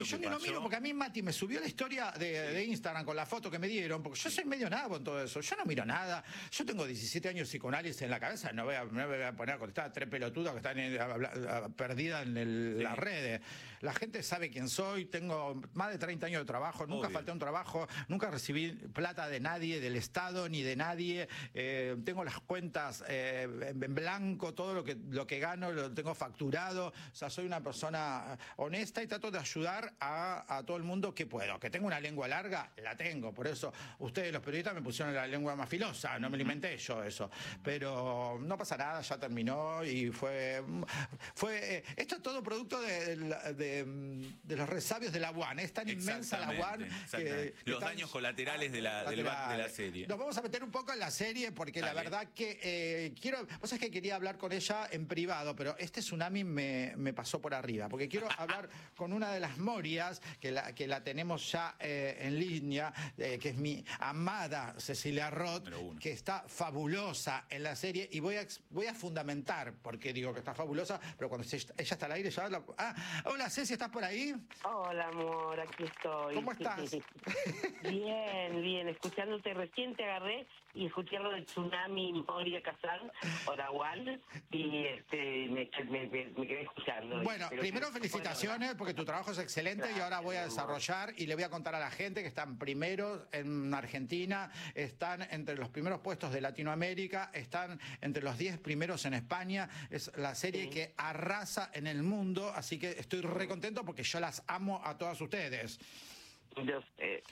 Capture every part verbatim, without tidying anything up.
Yo ni lo miro porque a mí Mati me subió la historia de, de Instagram con la foto que me dieron, porque yo soy medio nabo en todo eso. Yo no miro nada. Yo tengo diecisiete años de psicoanálisis en la cabeza, no voy a, no me voy a poner a contestar a tres pelotudos que están en, a, a, a, perdidas en el, sí. las redes. La gente sabe quién soy, tengo más de treinta años de trabajo, nunca Obvio. falté a un trabajo, nunca recibí plata de nadie, del Estado ni de nadie. Eh, tengo las cuentas eh, en blanco, todo lo que, lo que gano lo tengo facturado. O sea, soy una persona honesta y trato de ayudar A, a todo el mundo que puedo. Que tengo una lengua larga, la tengo. Por eso ustedes, los periodistas, me pusieron la lengua más filosa. No me lo inventé yo eso. Pero no pasa nada, ya terminó y fue... fue eh, esto es todo producto de, de, de, de los resabios de la U A N. Es tan inmensa la U A N que... Los que daños colaterales de la, del, de la serie. Nos vamos a meter un poco en la serie porque Dale. la verdad que eh, quiero... Vos sabés que quería hablar con ella en privado, pero este tsunami me, me pasó por arriba. Porque quiero hablar con una de las que la, que la tenemos ya eh, en línea, eh, que es mi amada Cecilia Roth, que está fabulosa en la serie, y voy a, voy a fundamentar por qué digo que está fabulosa, pero cuando se, ella está al aire ya... La, ah, hola Ceci, ¿estás por ahí? Hola amor, aquí estoy. ¿Cómo estás? Bien, bien, escuchándote, recién te agarré y escuché lo del tsunami Moria Kazan, Oragual, y este, me, me, me, me quedé escuchando. Bueno, primero felicitaciones porque tu trabajo es excelente. Gracias, y ahora voy a desarrollar y le voy a contar a la gente que están primeros en Argentina, están entre los primeros puestos de Latinoamérica, están entre los diez primeros en España. Es la serie sí. que arrasa en el mundo, así que estoy re contento porque yo las amo a todas ustedes. Yo sé.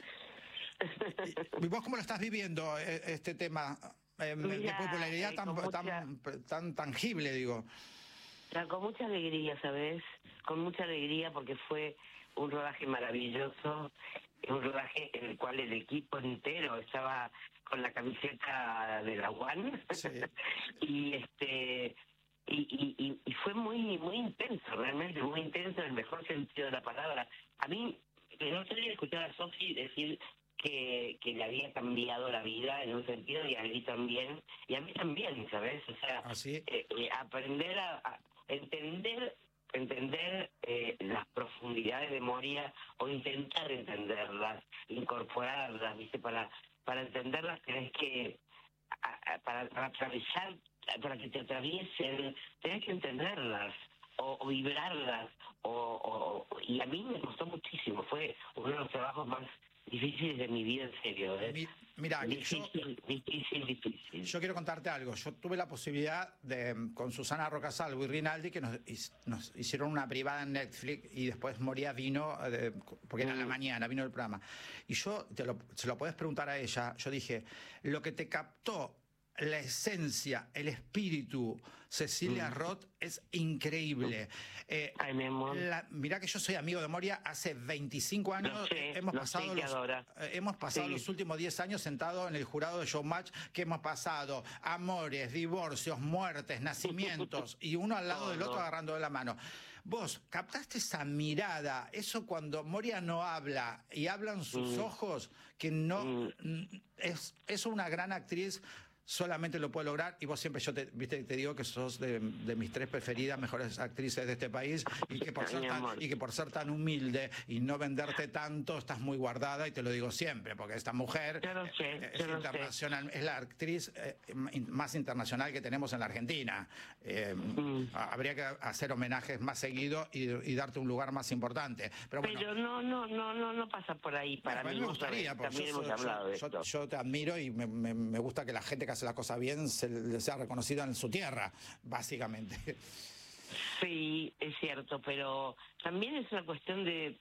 ¿Y vos cómo lo estás viviendo, este tema eh, Mira, de popularidad eh, tan, mucha... tan, tan tangible, digo? Con mucha alegría, ¿sabes? Con mucha alegría porque fue un rodaje maravilloso, un rodaje en el cual el equipo entero estaba con la camiseta de la U A N. Sí. y este y, y, y fue muy muy intenso, realmente muy intenso en el mejor sentido de la palabra. A mí, no sé, escuchar a Sofi decir que, que le había cambiado la vida en un sentido, y a él también, y a mí también, ¿sabes? O sea, ¿Ah, sí? eh, eh, aprender a, a entender entender eh, las profundidades de Moria, o intentar entenderlas, incorporarlas, ¿viste? Para para entenderlas tenés que, a, a, para, para atravesar, para que te atraviesen, tenés que entenderlas, o, o vibrarlas, o, o, y a mí me costó muchísimo, fue uno de los trabajos más difíciles de mi vida, en serio, ¿eh? Mira, difícil, yo, difícil, difícil. Yo quiero contarte algo. Yo tuve la posibilidad de, con Susana Rocasalvo y Rinaldi, que nos, nos hicieron una privada en Netflix, y después Moria vino, de, porque era mm. la mañana, vino el programa. Y yo, te lo, se lo puedes preguntar a ella, yo dije, lo que te captó la esencia, el espíritu, Cecilia mm. Roth, es increíble. Eh, Ay, mi amor. La, mirá que yo soy amigo de Moria hace veinticinco años. Lo sé, hemos, lo pasado sé los, eh, hemos pasado sí. los últimos diez años sentados en el jurado de Showmatch, que hemos pasado amores, divorcios, muertes, nacimientos, y uno al lado oh, del otro no. agarrando de la mano. Vos, ¿captaste esa mirada? Eso cuando Moria no habla y hablan sus mm. ojos, que no... Mm. Es, es una gran actriz. Solamente lo puede lograr, y vos siempre, yo te, viste, te digo que sos de, de mis tres preferidas, mejores actrices de este país, y que, por ser tan, y que por ser tan humilde y no venderte tanto, estás muy guardada, y te lo digo siempre, porque esta mujer sé, es internacional, es la actriz eh, más internacional que tenemos en la Argentina. Eh, mm. Habría que hacer homenajes más seguido y, y darte un lugar más importante. Pero, bueno, Pero no, no, no, no, no pasa por ahí para bueno, mí. Me gustaría, porque también yo, hemos hablado de yo, esto. yo, yo te admiro y me, me, me gusta que la gente que hace las cosas bien se, sea reconocida en su tierra, básicamente. Sí, es cierto, pero también es una cuestión de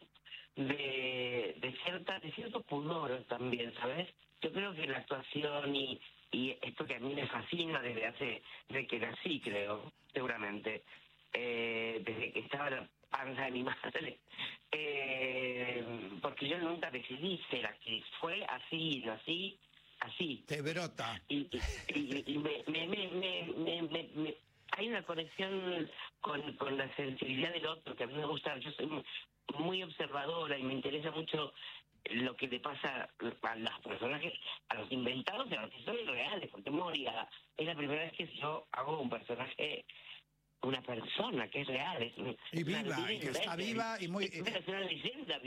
de, de cierta de cierto pudor también, ¿sabes? Yo creo que la actuación y, y esto que a mí me fascina desde hace, desde que nací, creo, seguramente, eh, desde que estaba la panza de mi madre, eh, porque yo nunca decidí ser actriz, fue así, nací así. Te brota. Y, y, y me, me, me, me, me, me, hay una conexión con, con la sensibilidad del otro que a mí me gusta. Yo soy muy, muy observadora y me interesa mucho lo que le pasa a los personajes, a los inventados y a los que son reales, porque Moria es la primera vez que yo hago un personaje una persona que es real, es Y una viva, y que está leyenda, viva y muy... es una leyenda